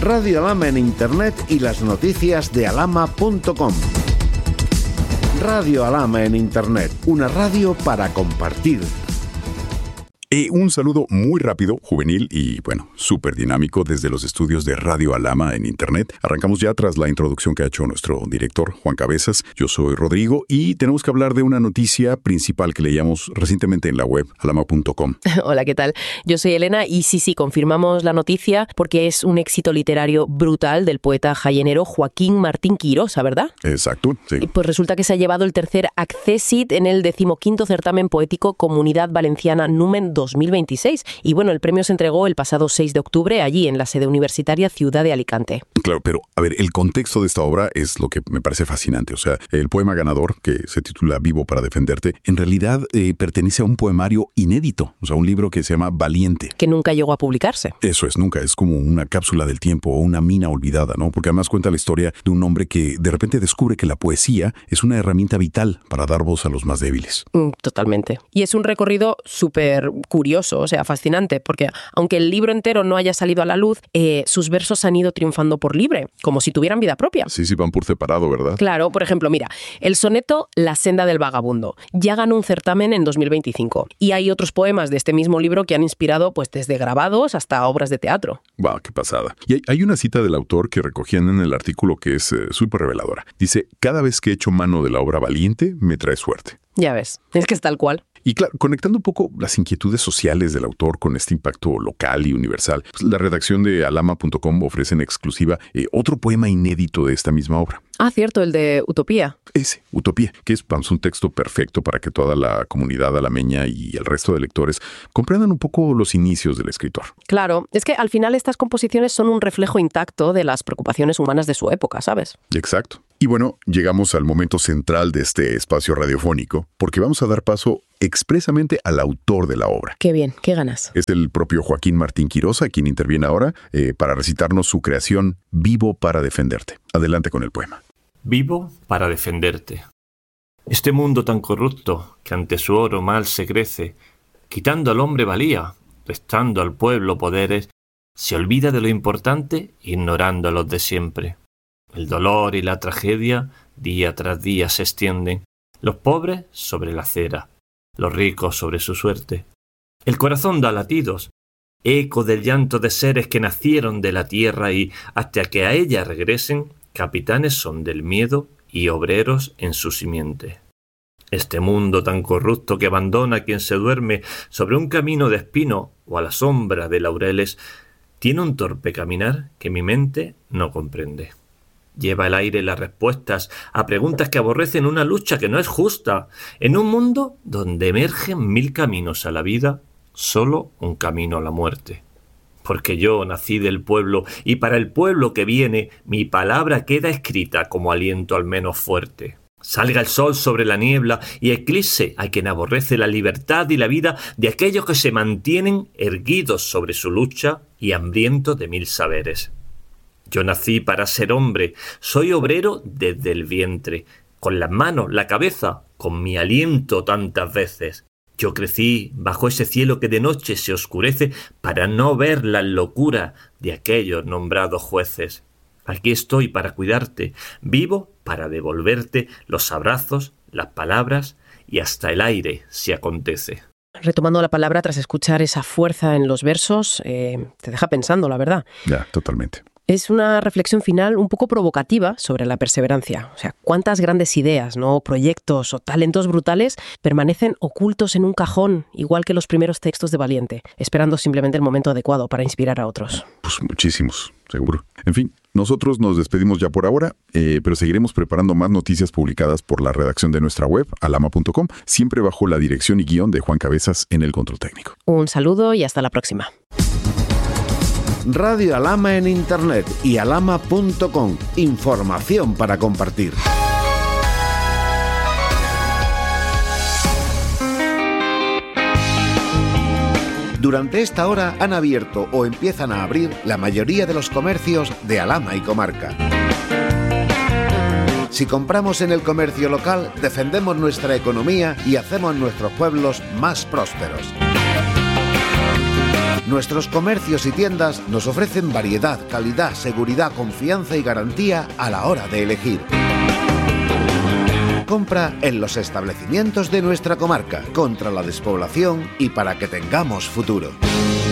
Radio Alhama en Internet y las noticias de alhama.com. Radio Alhama en Internet, una radio para compartir. Un saludo muy rápido, juvenil y, súper dinámico desde los estudios de Radio Alhama en Internet. Arrancamos ya tras la introducción que ha hecho nuestro director, Juan Cabezas. Yo soy Rodrigo y tenemos que hablar de una noticia principal que leíamos recientemente en la web, alhama.com. Hola, ¿qué tal? Yo soy Elena y sí, confirmamos la noticia porque es un éxito literario brutal del poeta jaenero Joaquín Martín Quirós, ¿verdad? Exacto, sí. Y pues resulta que se ha llevado el tercer Accessit en el 15º certamen poético Comunidad Valenciana Numen 2026. Y el premio se entregó el pasado 6 de octubre allí en la sede universitaria Ciudad de Alicante. Claro, pero a ver, el contexto de esta obra es lo que me parece fascinante. O sea, el poema ganador, que se titula Vivo para defenderte, en realidad pertenece a un poemario inédito. O sea, un libro que se llama Valiente. Que nunca llegó a publicarse. Eso es, nunca. Es como una cápsula del tiempo o una mina olvidada, ¿no? Porque además cuenta la historia de un hombre que de repente descubre que la poesía es una herramienta vital para dar voz a los más débiles. Totalmente. Y es un recorrido súper curioso, o sea, fascinante, porque aunque el libro entero no haya salido a la luz, sus versos han ido triunfando por libre, como si tuvieran vida propia. Sí, van por separado, ¿verdad? Claro, por ejemplo, mira, el soneto La senda del vagabundo ya ganó un certamen en 2025 y hay otros poemas de este mismo libro que han inspirado pues desde grabados hasta obras de teatro. ¡Wow, qué pasada! Y hay una cita del autor que recogían en el artículo que es súper reveladora. Dice, cada vez que echo mano de la obra Valiente, me trae suerte. Ya ves, es que es tal cual. Y claro, conectando un poco las inquietudes sociales del autor con este impacto local y universal, pues la redacción de alhama.com ofrece en exclusiva otro poema inédito de esta misma obra. Ah, cierto, el de Utopía. Ese, Utopía, que es un texto perfecto para que toda la comunidad alameña y el resto de lectores comprendan un poco los inicios del escritor. Claro, es que al final estas composiciones son un reflejo intacto de las preocupaciones humanas de su época, ¿sabes? Exacto. Y llegamos al momento central de este espacio radiofónico, porque vamos a dar paso expresamente al autor de la obra. Qué bien, qué ganas. Es el propio Joaquín Martín Quirós, quien interviene ahora para recitarnos su creación Vivo para defenderte. Adelante con el poema. Vivo para defenderte. Este mundo tan corrupto que ante su oro mal se crece, quitando al hombre valía, restando al pueblo poderes, se olvida de lo importante, ignorando a los de siempre. El dolor y la tragedia día tras día se extienden, los pobres sobre la acera, los ricos sobre su suerte. El corazón da latidos, eco del llanto de seres que nacieron de la tierra y, hasta que a ella regresen, capitanes son del miedo y obreros en su simiente. Este mundo tan corrupto que abandona a quien se duerme sobre un camino de espino o a la sombra de laureles, tiene un torpe caminar que mi mente no comprende. Lleva el aire las respuestas a preguntas que aborrecen una lucha que no es justa. En un mundo donde emergen 1000 caminos a la vida, solo un camino a la muerte. Porque yo nací del pueblo y para el pueblo que viene, mi palabra queda escrita como aliento al menos fuerte. Salga el sol sobre la niebla y eclipse a quien aborrece la libertad y la vida de aquellos que se mantienen erguidos sobre su lucha y hambrientos de 1000 saberes. Yo nací para ser hombre, soy obrero desde el vientre, con las manos, la cabeza, con mi aliento tantas veces. Yo crecí bajo ese cielo que de noche se oscurece para no ver las locuras de aquellos nombrados jueces. Aquí estoy para cuidarte, vivo para devolverte los abrazos, las palabras y hasta el aire si acontece. Retomando la palabra tras escuchar esa fuerza en los versos, te deja pensando, la verdad. Ya, totalmente. Es una reflexión final un poco provocativa sobre la perseverancia. O sea, cuántas grandes ideas, ¿no? Proyectos o talentos brutales permanecen ocultos en un cajón, igual que los primeros textos de Valiente, esperando simplemente el momento adecuado para inspirar a otros. Pues muchísimos, seguro. En fin, nosotros nos despedimos ya por ahora, pero seguiremos preparando más noticias publicadas por la redacción de nuestra web, alhama.com, siempre bajo la dirección y guión de Juan Cabezas en el control técnico. Un saludo y hasta la próxima. Radio Alhama en Internet y alhama.com. Información para compartir. Durante esta hora han abierto o empiezan a abrir la mayoría de los comercios de Alhama y comarca. Si compramos en el comercio local, defendemos nuestra economía y hacemos nuestros pueblos más prósperos. Nuestros comercios y tiendas nos ofrecen variedad, calidad, seguridad, confianza y garantía a la hora de elegir. Compra en los establecimientos de nuestra comarca, contra la despoblación y para que tengamos futuro.